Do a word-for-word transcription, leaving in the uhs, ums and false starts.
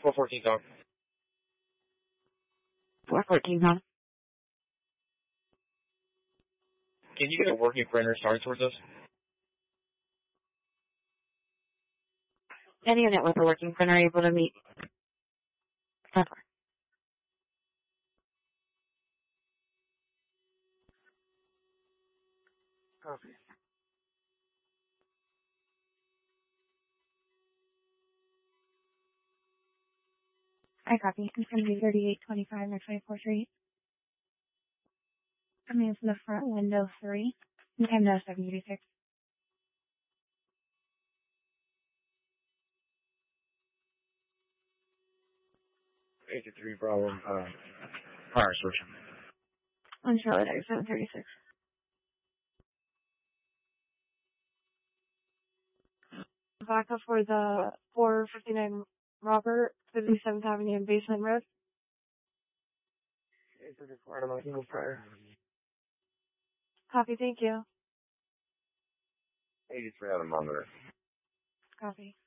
four fourteen Tom. four fourteen, huh? Can you get a working printer started towards us? Any unit with a working printer able to meet. ten four. Copy. I copy. It's going to be thirty-eight twenty-five or twenty-four three. Coming in from the front window three. And no seven eighty-six. eighty-three Bravo, uh, fire switch. On Charlotte X seven thirty-six. Vodka for the four fifty-nine Robert, fifty-seventh Avenue and Basement Road. eighty-four out of my single prior. Copy, thank you. eighty-three out of monitor. Copy.